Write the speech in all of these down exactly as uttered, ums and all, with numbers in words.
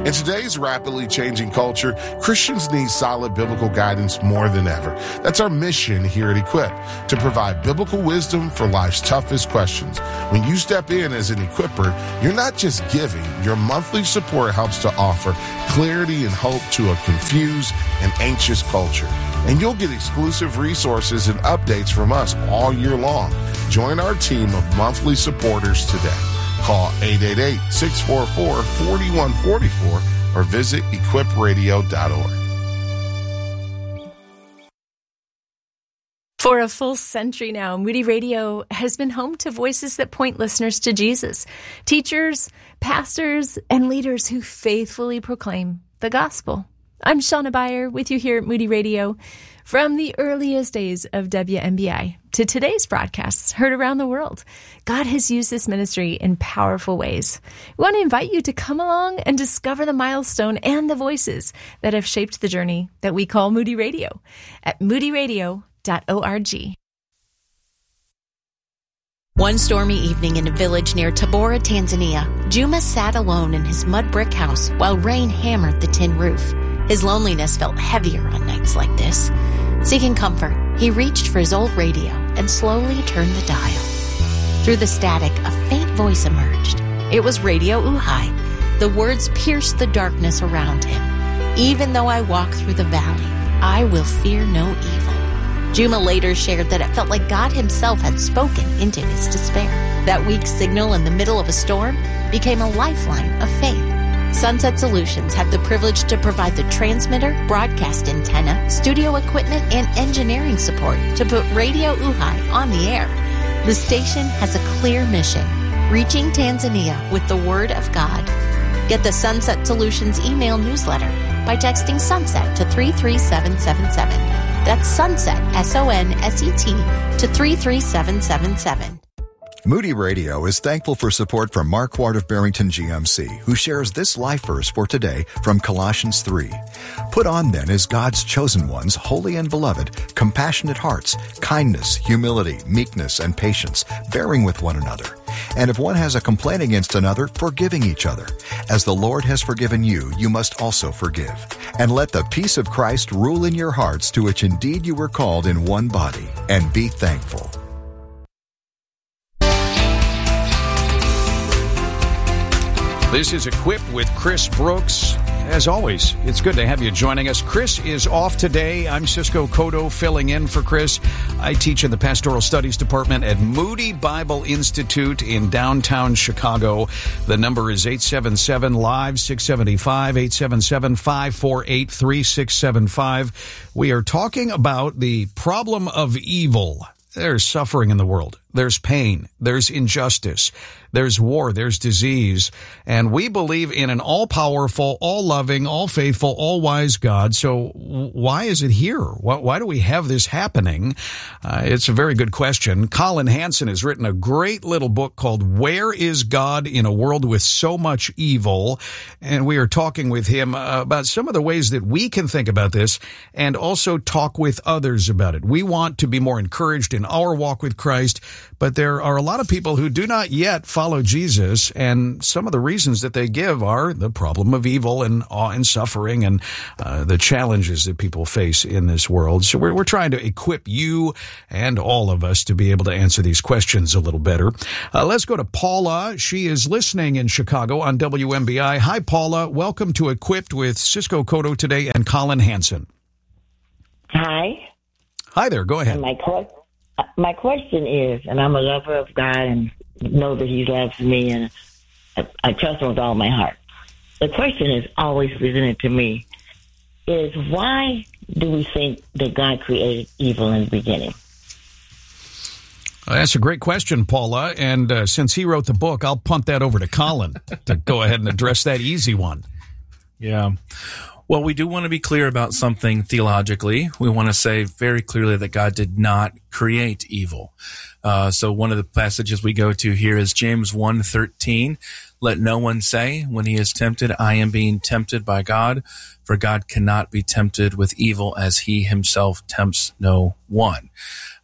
In today's rapidly changing culture, Christians need solid biblical guidance more than ever. That's our mission here at Equip, to provide biblical wisdom for life's toughest questions. When you step in as an equipper, you're not just giving. Your monthly support helps to offer clarity and hope to a confused and anxious culture. And you'll get exclusive resources and updates from us all year long. Join our team of monthly supporters today. Call eight eight eight, six four four, four one four four or visit equip radio dot org. For a full century now, Moody Radio has been home to voices that point listeners to Jesus, teachers, pastors, and leaders who faithfully proclaim the gospel. I'm Shauna Beyer with you here at Moody Radio. From the earliest days of W M B I to today's broadcasts heard around the world, God has used this ministry in powerful ways. We want to invite you to come along and discover the milestone and the voices that have shaped the journey that we call Moody Radio at moody radio dot org. One stormy evening in a village near Tabora, Tanzania, Juma sat alone in his mud brick house while rain hammered the tin roof. His loneliness felt heavier on nights like this. Seeking comfort, he reached for his old radio and slowly turned the dial. Through the static, a faint voice emerged. It was Radio Uhai. The words pierced the darkness around him. Even though I walk through the valley, I will fear no evil. Juma later shared that it felt like God himself had spoken into his despair. That weak signal in the middle of a storm became a lifeline of faith. Sunset Solutions had the privilege to provide the transmitter, broadcast antenna, studio equipment, and engineering support to put Radio Uhai on the air. The station has a clear mission, reaching Tanzania with the Word of God. Get the Sunset Solutions email newsletter by texting SUNSET to three three seven seven seven. That's SUNSET, S O N S E T, to three three seven seven seven. Moody Radio is thankful for support from Mark Ward of Barrington G M C, who shares this life verse for today from Colossians three. Put on then as God's chosen ones, holy and beloved, compassionate hearts, kindness, humility, meekness, and patience, bearing with one another. And if one has a complaint against another, forgiving each other. As the Lord has forgiven you, you must also forgive. And let the peace of Christ rule in your hearts, to which indeed you were called in one body, and be thankful. This is Equipped with Chris Brooks. As always, it's good to have you joining us. Chris is off today. I'm Cisco Cotto filling in for Chris. I teach in the Pastoral Studies Department at Moody Bible Institute in downtown Chicago. The number is eight seven seven, live, six seven five, eight seven seven, five four eight, three six seven five. We are talking about the problem of evil. There's suffering in the world. There's pain. There's injustice. There's war. There's disease. And we believe in an all-powerful, all-loving, all-faithful, all-wise God. So why is it here? Why do we have this happening? Uh, it's a very good question. Colin Hansen has written a great little book called Where is God in a World with So Much Evil? And we are talking with him uh, about some of the ways that we can think about this and also talk with others about it. We want to be more encouraged in our walk with Christ, but there are a lot of people who do not yet follow Jesus, and some of the reasons that they give are the problem of evil and awe and suffering and uh, the challenges that people face in this world. So we're, we're trying to equip you and all of us to be able to answer these questions a little better. Uh, let's go to Paula. She is listening in Chicago on W M B I. Hi, Paula. Welcome to Equipped with Cisco Cotto today and Colin Hansen. Hi. Hi there. Go ahead. And my question. My question is, and I'm a lover of God and know that he loves me, and I, I trust him with all my heart. The question is always presented to me is, why do we think that God created evil in the beginning? Well, that's a great question, Paula. And uh, since he wrote the book, I'll punt that over to Colin to go ahead and address that easy one. Yeah. Well, we do want to be clear about something theologically. We want to say very clearly that God did not create evil. Uh, so one of the passages we go to here is James one thirteen. Let no one say when he is tempted, I am being tempted by God, for God cannot be tempted with evil, as he himself tempts no one.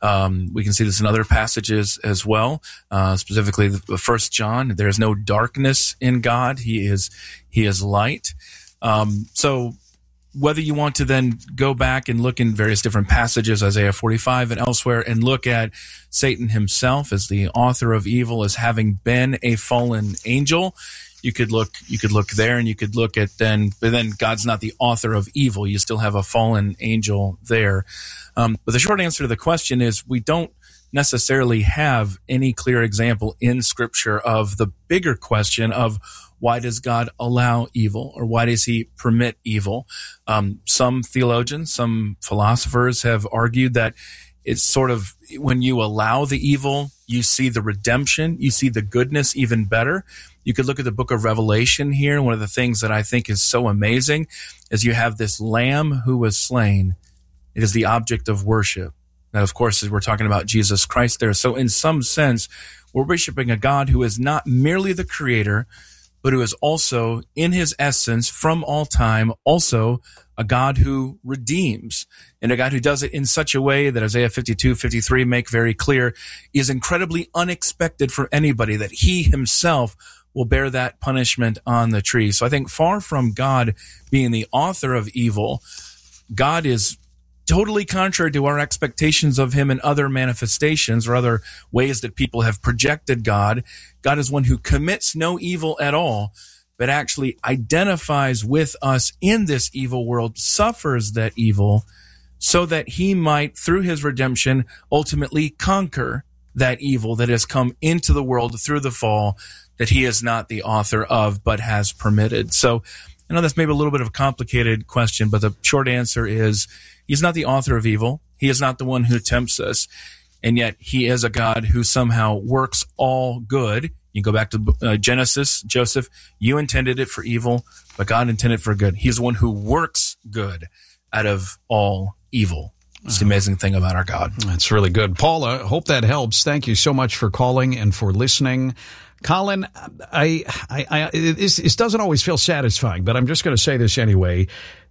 Um, we can see this in other passages as well, uh, specifically the First John. There is no darkness in God. He is He is light. Um, so whether you want to then go back and look in various different passages, Isaiah forty-five and elsewhere, and look at Satan himself as the author of evil, as having been a fallen angel, you could look, you could look there, and you could look at then, but then God's not the author of evil. You still have a fallen angel there. Um, but the short answer to the question is we don't necessarily have any clear example in Scripture of the bigger question of why does God allow evil, or why does he permit evil? Um, some theologians, some philosophers have argued that it's sort of when you allow the evil, you see the redemption, you see the goodness even better. You could look at the book of Revelation here. One of the things that I think is so amazing is you have this lamb who was slain. It is the object of worship. Now, of course, we're talking about Jesus Christ there. So in some sense, we're worshiping a God who is not merely the creator, but who is also, in his essence, from all time, also a God who redeems, and a God who does it in such a way that Isaiah fifty-two, fifty-three make very clear is incredibly unexpected for anybody, that he himself will bear that punishment on the tree. So I think far from God being the author of evil, God is totally contrary to our expectations of him in other manifestations or other ways that people have projected God. God is one who commits no evil at all, but actually identifies with us in this evil world, suffers that evil, so that he might, through his redemption, ultimately conquer that evil that has come into the world through the fall, that he is not the author of, but has permitted. So I know that's maybe a little bit of a complicated question, but the short answer is he's not the author of evil. He is not the one who tempts us. And yet he is a God who somehow works all good. You go back to uh, Genesis, Joseph, you intended it for evil, but God intended for good. He's the one who works good out of all evil. It's the amazing thing about our God. That's really good. Paula, hope that helps. Thank you so much for calling and for listening. Colin, I, I, I this, this doesn't always feel satisfying, but I'm just going to say this anyway.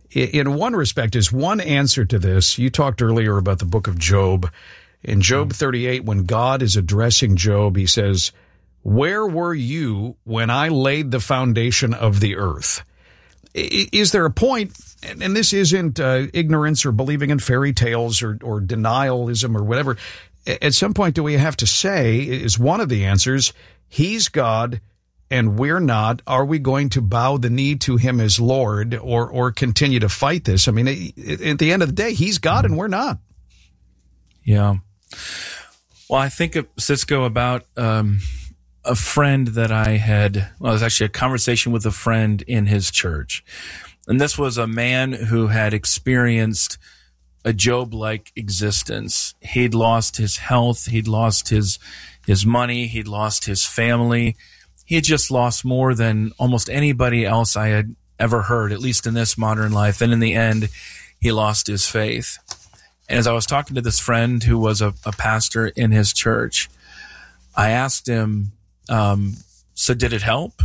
In one respect, is one answer to this. You talked earlier about the book of Job. In Job thirty-eight, when God is addressing Job, he says, "Where were you when I laid the foundation of the earth?" Is there a point, and this isn't uh, ignorance or believing in fairy tales or, or denialism or whatever, at some point do we have to say, is one of the answers, he's God and we're not? Are we going to bow the knee to him as Lord, or or continue to fight this? I mean, at the end of the day, he's God and we're not. Yeah. Well, I think, Cisco, about um, a friend that I had, well, it was actually a conversation with a friend in his church. And this was a man who had experienced a Job-like existence. He'd lost his health. He'd lost his his money. He'd lost his family. He had just lost more than almost anybody else I had ever heard, at least in this modern life. And in the end, he lost his faith. And as I was talking to this friend who was a, a pastor in his church, I asked him, um, so did it help?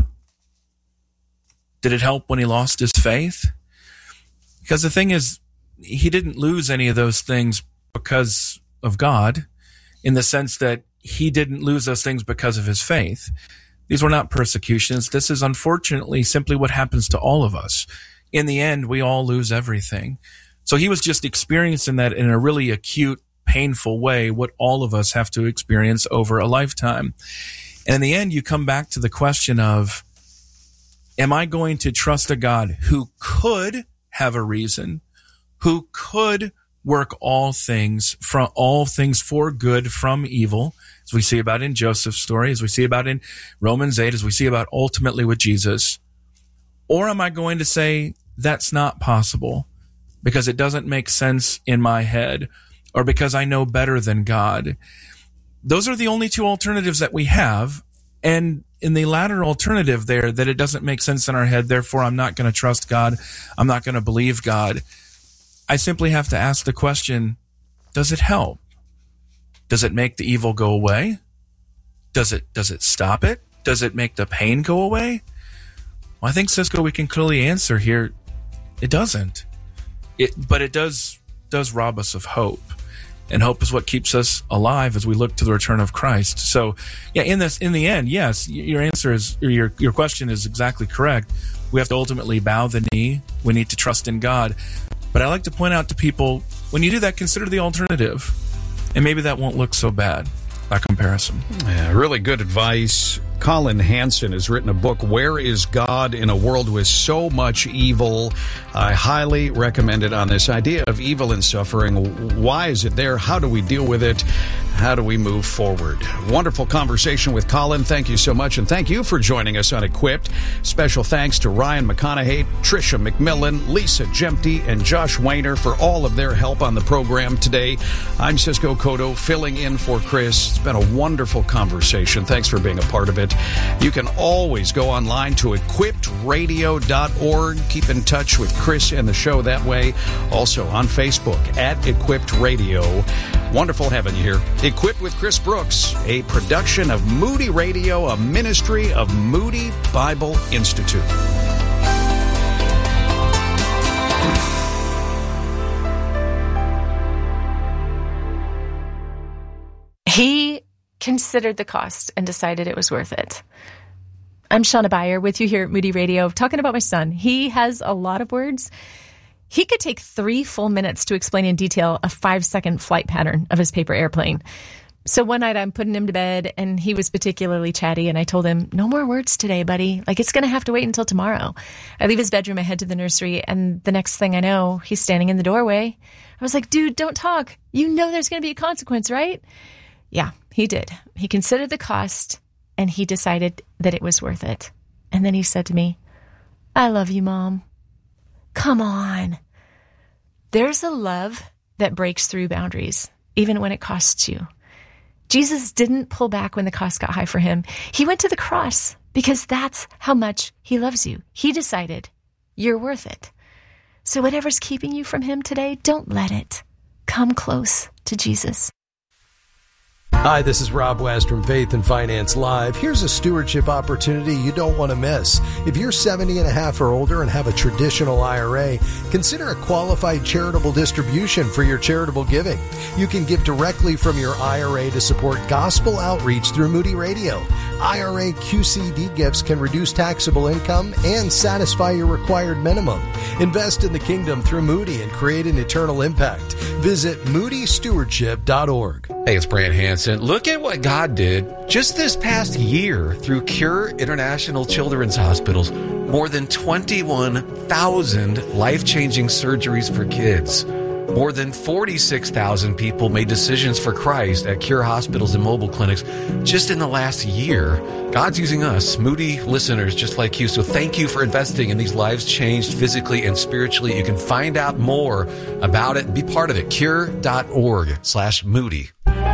Did it help when he lost his faith? Because the thing is, he didn't lose any of those things because of God, in the sense that he didn't lose those things because of his faith. These were not persecutions. This is unfortunately simply what happens to all of us. In the end, we all lose everything. So he was just experiencing that in a really acute, painful way, what all of us have to experience over a lifetime. And in the end, you come back to the question of, am I going to trust a God who could have a reason, who could work all things from all things for good from evil, as we see about in Joseph's story, as we see about in Romans eight, as we see about ultimately with Jesus? Or am I going to say that's not possible because it doesn't make sense in my head, or because I know better than God? Those are the only two alternatives that we have. And in the latter alternative there, that it doesn't make sense in our head, therefore I'm not going to trust God, I'm not going to believe God, I simply have to ask the question, does it help? Does it make the evil go away? Does it does it stop it? Does it make the pain go away? Well, I think, Cisco, we can clearly answer here, it doesn't. It, but it does does rob us of hope. And hope is what keeps us alive as we look to the return of Christ. So, yeah, in this, in the end, yes, your answer is, or your your question is exactly correct. We have to ultimately bow the knee. We need to trust in God. But I like to point out to people, when you do that, consider the alternative, and maybe that won't look so bad by comparison. Yeah, really good advice. Colin Hansen has written a book, Where is God in a World with So Much Evil? I highly recommend it on this idea of evil and suffering. Why is it there? How do we deal with it? How do we move forward? Wonderful conversation with Colin. Thank you so much. And thank you for joining us on Equipped. Special thanks to Ryan McConaughey, Tricia McMillan, Lisa Jempty, and Josh Weiner for all of their help on the program today. I'm Cisco Cotto, filling in for Chris. It's been a wonderful conversation. Thanks for being a part of it. You can always go online to equipped radio dot org. Keep in touch with Chris and the show that way. Also on Facebook at Equipped Radio. Wonderful having you here. Equipped with Chris Brooks, a production of Moody Radio, a ministry of Moody Bible Institute. He considered the cost and decided it was worth it. I'm Shauna Beyer with you here at Moody Radio, talking about my son. He has a lot of words. He could take three full minutes to explain in detail a five-second flight pattern of his paper airplane. So one night I'm putting him to bed, and he was particularly chatty, and I told him, no more words today, buddy. Like, it's going to have to wait until tomorrow. I leave his bedroom, I head to the nursery, and the next thing I know, he's standing in the doorway. I was like, dude, don't talk. You know there's going to be a consequence, right? Yeah, he did. He considered the cost, and he decided that it was worth it. And then he said to me, I love you, Mom. Come on. There's a love that breaks through boundaries, even when it costs you. Jesus didn't pull back when the cost got high for him. He went to the cross because that's how much he loves you. He decided you're worth it. So whatever's keeping you from him today, don't let it. Come close to Jesus. Hi, this is Rob West from Faith and Finance Live. Here's a stewardship opportunity you don't want to miss. If you're seventy and a half or older and have a traditional I R A, consider a qualified charitable distribution for your charitable giving. You can give directly from your I R A to support gospel outreach through Moody Radio. I R A Q C D gifts can reduce taxable income and satisfy your required minimum. Invest in the kingdom through Moody and create an eternal impact. Visit moody stewardship dot org. Hey, it's Brant Hansen. Look at what God did just this past year through Cure International Children's Hospitals. More than twenty-one thousand life-changing surgeries for kids. More than forty-six thousand people made decisions for Christ at Cure hospitals and mobile clinics just in the last year. God's using us, Moody listeners just like you. So thank you for investing in these lives changed physically and spiritually. You can find out more about it and be part of it. Cure.org slash Moody.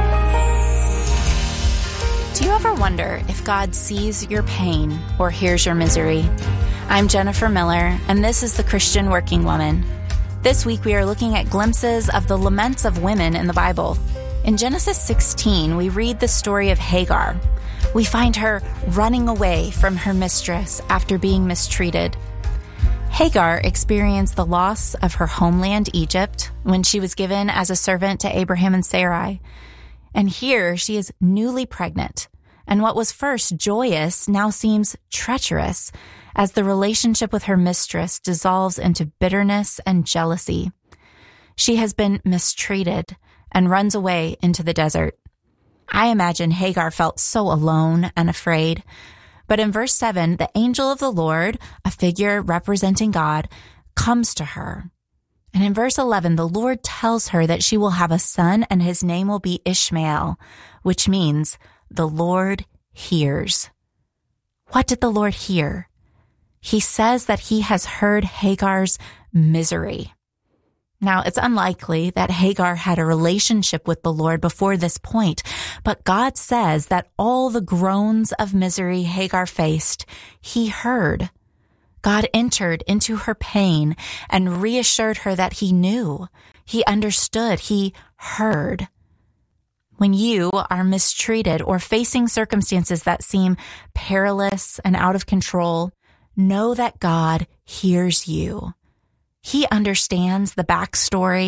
Do you ever wonder if God sees your pain or hears your misery? I'm Jennifer Miller, and this is The Christian Working Woman. This week, we are looking at glimpses of the laments of women in the Bible. In Genesis sixteen, we read the story of Hagar. We find her running away from her mistress after being mistreated. Hagar experienced the loss of her homeland, Egypt, when she was given as a servant to Abraham and Sarai. And here she is newly pregnant. And what was first joyous now seems treacherous as the relationship with her mistress dissolves into bitterness and jealousy. She has been mistreated and runs away into the desert. I imagine Hagar felt so alone and afraid. But in verse seven, the angel of the Lord, a figure representing God, comes to her. And in verse eleven, the Lord tells her that she will have a son and his name will be Ishmael, which means the Lord hears. What did the Lord hear? He says that he has heard Hagar's misery. Now, it's unlikely that Hagar had a relationship with the Lord before this point, but God says that all the groans of misery Hagar faced, he heard. God entered into her pain and reassured her that he knew, he understood, he heard. When you are mistreated or facing circumstances that seem perilous and out of control, know that God hears you. He understands the backstory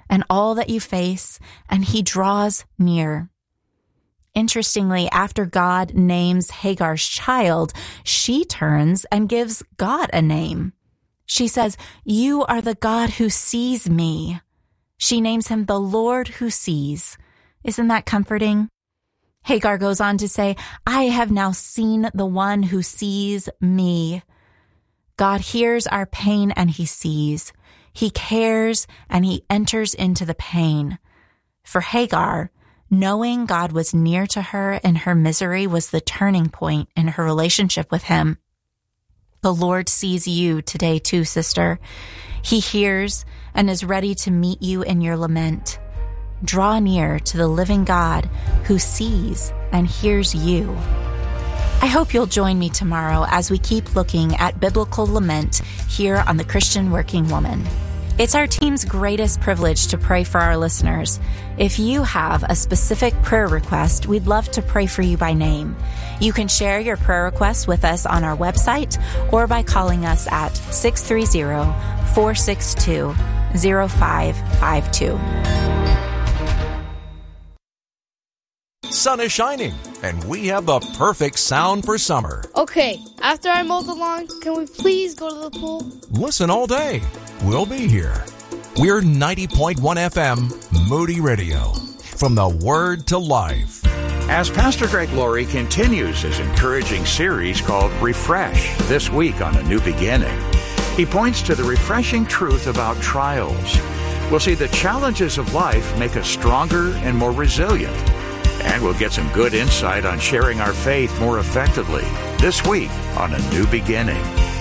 and all that you face, and he draws near. Interestingly, after God names Hagar's child, she turns and gives God a name. She says, "You are the God who sees me." She names him the Lord who sees. Isn't that comforting? Hagar goes on to say, "I have now seen the one who sees me." God hears our pain and he sees. He cares and he enters into the pain. For Hagar, knowing God was near to her in her misery was the turning point in her relationship with him. The Lord sees you today too, sister. He hears and is ready to meet you in your lament. Draw near to the living God who sees and hears you. I hope you'll join me tomorrow as we keep looking at biblical lament here on The Christian Working Woman. It's our team's greatest privilege to pray for our listeners. If you have a specific prayer request, we'd love to pray for you by name. You can share your prayer requests with us on our website or by calling us at six three zero, four six two, zero five five two. Sun is shining, and we have the perfect sound for summer. Okay, after I mow the lawn, can we please go to the pool? Listen all day. We'll be here. We're ninety point one F M, Moody Radio. From the Word to Life. As Pastor Greg Laurie continues his encouraging series called Refresh, this week on A New Beginning, he points to the refreshing truth about trials. We'll see the challenges of life make us stronger and more resilient. And we'll get some good insight on sharing our faith more effectively this week on A New Beginning.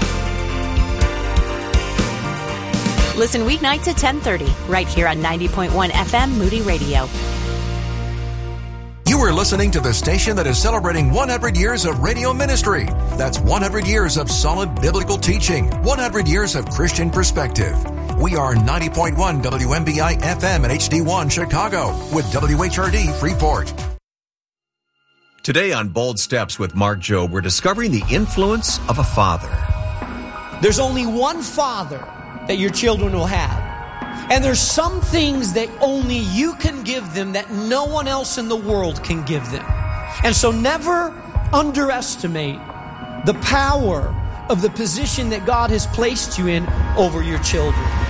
Listen weeknights at ten thirty, right here on ninety point one F M Moody Radio. You are listening to the station that is celebrating one hundred years of radio ministry. That's one hundred years of solid biblical teaching, one hundred years of Christian perspective. We are ninety point one W M B I F M and H D one Chicago with W H R D Freeport. Today on Bold Steps with Mark Jobe, we're discovering the influence of a father. There's only one father that your children will have. And there's some things that only you can give them that no one else in the world can give them. And so never underestimate the power of the position that God has placed you in over your children.